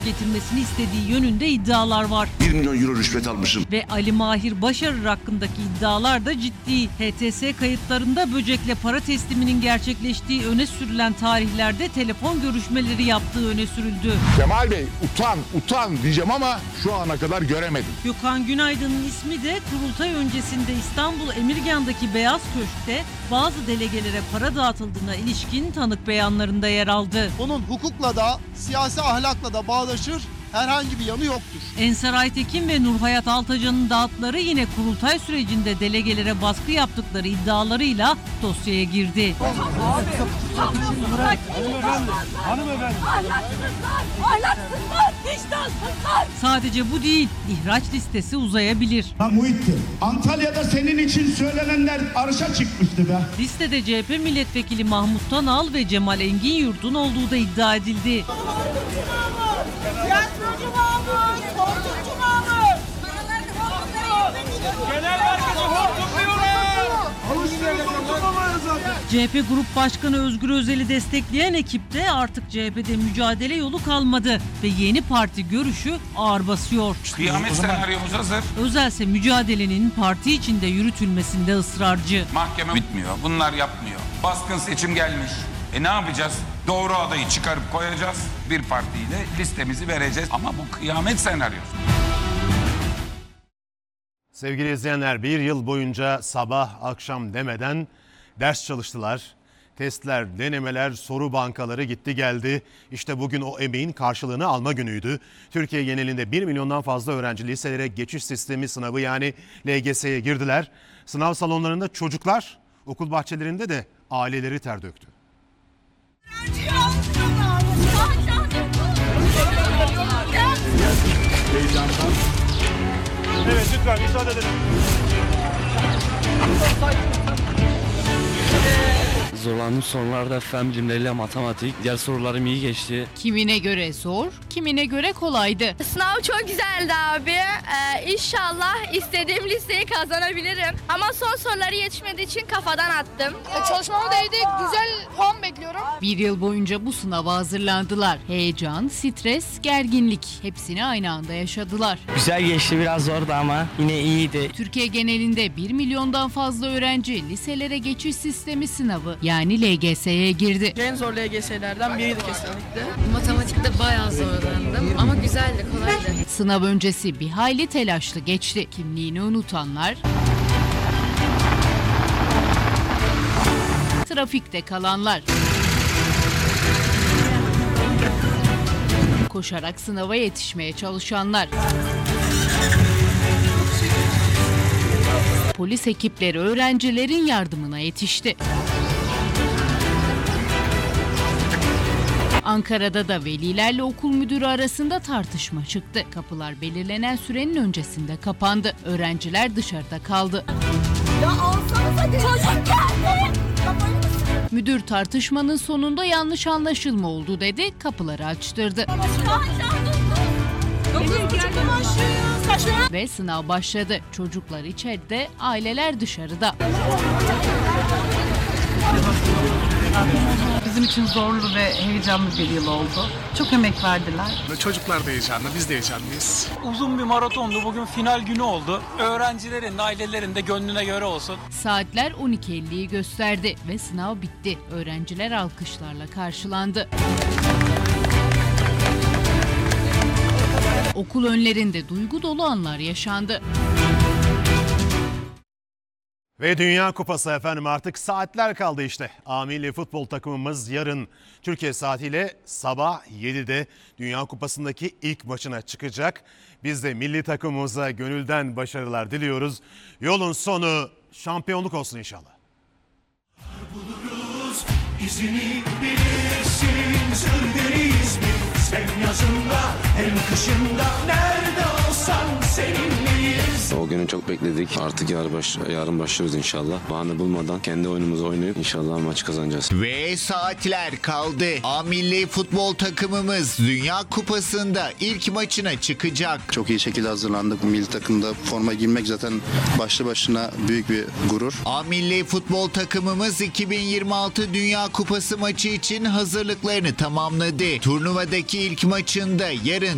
getirmesini istediği yönünde iddialar var. 1 milyon euro rüşvet almışım. Ve Ali Mahir Başarır hakkındaki iddialar da ciddi. HTS kayıtlarında Böcek'le para tesliminin gerçekleştiği öne sürülen tarihlerde telefon görüşmeleri yaptığı öne sürüldü. Kemal Bey utan diyeceğim ama şu ana kadar göremedim. Gökhan Günaydın'ın ismi de kurultay öncesinde İstanbul Emirgan'daki Beyaz Köşk'te bazı delegelere para dağıtıldığına ilişkin tanık beyanlarında yer aldı. Bunun hukukla da siyasi ahlakla da bağdaşır herhangi bir yanı yoktur. Ensar Aytekin ve Nurhayat Altacan'ın dağıtları yine kurultay sürecinde delegelere baskı yaptıkları iddialarıyla dosyaya girdi. Hanımefendi. Ahlaksızlar, vicdansızlar. Sadece bu değil, ihraç listesi uzayabilir. Muhittin, Antalya'da senin için söylenenler arşa çıkmıştı be. Listede CHP milletvekili Mahmut Tanal ve Cemal Enginyurt'un olduğu da iddia edildi. Tiyatrocu Mahmut, sporcu Mahmut. Genel merkezi hortumluyorlar. CHP Grup Başkanı Özgür Özel'i destekleyen ekipte artık CHP'de mücadele yolu kalmadı ve yeni parti görüşü ağır basıyor. Kıyamet senaryomuz hazır. Özel'se mücadelenin parti içinde yürütülmesinde ısrarcı. Mahkeme bitmiyor. Bunlar yapmıyor. Baskın seçim gelmiş. Ne yapacağız? Doğru adayı çıkarıp koyacağız. Bir partiyle listemizi vereceğiz. Ama bu kıyamet senaryosu. Sevgili izleyenler, bir yıl boyunca sabah akşam demeden ders çalıştılar. Testler, denemeler, soru bankaları gitti geldi. İşte bugün o emeğin karşılığını alma günüydü. Türkiye genelinde 1 milyondan fazla öğrenci liselere geçiş sistemi sınavı yani LGS'ye girdiler. Sınav salonlarında çocuklar, okul bahçelerinde de aileleri ter döktü. Evet lütfen müsaade edelim. Zorlandığım sorularda fen bilimleriyle matematik. Diğer sorularım iyi geçti. Kimine göre zor, kimine göre kolaydı. Sınav çok güzeldi abi. İnşallah istediğim listeyi kazanabilirim. Ama son soruları yetişmediği için kafadan attım. Çalışmama değdi. Güzel puan bekliyorum. Bir yıl boyunca bu sınava hazırlandılar. Heyecan, stres, gerginlik hepsini aynı anda yaşadılar. Güzel geçti, biraz zordu ama yine iyiydi. Türkiye genelinde 1 milyondan fazla öğrenci liselere geçiş sistemi sınavı yani LGS'ye girdi. En zor LGS'lerden biriydi kesinlikle. Matematikte bayağı zorlandım ama güzeldi, kolaydı. Sınav öncesi bir hayli telaşlı geçti. Kimliğini unutanlar, trafikte kalanlar, koşarak sınava yetişmeye çalışanlar. Polis ekipleri öğrencilerin yardımına yetişti. Ankara'da da velilerle okul müdürü arasında tartışma çıktı. Kapılar belirlenen sürenin öncesinde kapandı. Öğrenciler dışarıda kaldı. Ya alsanıza çocuk geldi. Müdür tartışmanın sonunda yanlış anlaşılma oldu dedi, kapıları açtırdı. Ve sınav başladı. Çocuklar içeride, aileler dışarıda. Bizim için zorlu ve heyecanlı bir yıl oldu. Çok emek verdiler. Çocuklar da heyecanlı, biz de heyecanlıyız. Uzun bir maratondu. Bugün final günü oldu. Öğrencilerin, ailelerin de gönlüne göre olsun. Saatler 12.50'yi gösterdi ve sınav bitti. Öğrenciler alkışlarla karşılandı. Okul önlerinde duygu dolu anlar yaşandı. Ve Dünya Kupası efendim, artık saatler kaldı işte. A milli futbol takımımız yarın Türkiye saatiyle sabah 7'de Dünya Kupası'ndaki ilk maçına çıkacak. Biz de milli takımımıza gönülden başarılar diliyoruz. Yolun sonu şampiyonluk olsun inşallah. Buluruz, izini bilirsin, sürgünüz biz. Hem yazında hem kışında, nerede olsan seninleyiz. O günü çok bekledik. Artık yarın başlıyoruz inşallah. Bahane bulmadan kendi oyunumuzu oynayıp inşallah maçı kazanacağız. Ve saatler kaldı. A milli futbol takımımız Dünya Kupası'nda ilk maçına çıkacak. Çok iyi şekilde hazırlandık. Milli takımda forma giymek zaten başlı başına büyük bir gurur. A milli futbol takımımız 2026 Dünya Kupası maçı için hazırlıklarını tamamladı. Turnuvadaki ilk maçında yarın